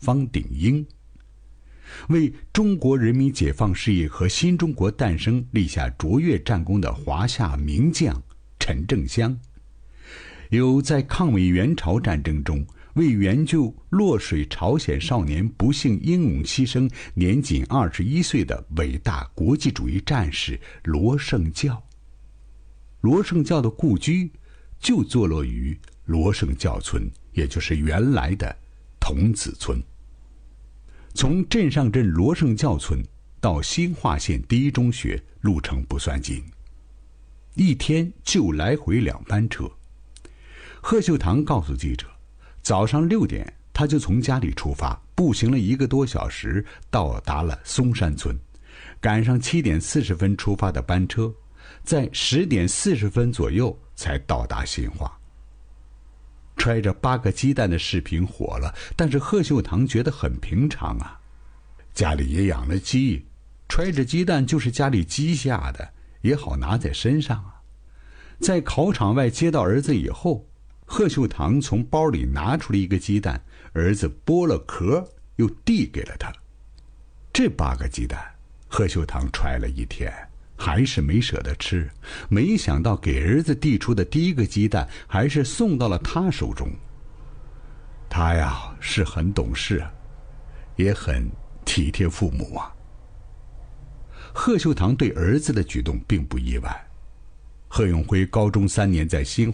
方鼎英。为中国人民解放事业和新中国诞生立下卓越战功的华夏名将陈正湘，有在抗美援朝战争中为援救落水朝鲜少年不幸英勇牺牲年仅21岁的伟大国际主义战士罗盛教。罗盛教的故居就坐落于罗盛教村，也就是原来的童子村。从镇上镇罗盛教村到新化县第一中学路程不算近，一天就来回2班车。贺秀堂告诉记者，早上6点他就从家里出发，步行了1个多小时到达了松山村，赶上7点40分出发的班车，在10点40分左右才到达新化。揣着8个鸡蛋的视频火了，但是贺秀堂觉得很平常啊，家里也养了鸡，揣着鸡蛋就是家里鸡下的，也好拿在身上啊。在考场外接到儿子以后，贺秀堂从包里拿出了1个鸡蛋，儿子剥了壳又递给了他。这8个鸡蛋贺秀堂揣了1天，还是没舍得吃，没想到给儿子递出的第1个鸡蛋还是送到了他手中。他呀是很懂事，也很体贴父母啊。贺秀堂对儿子的举动并不意外。贺永辉高中3年在新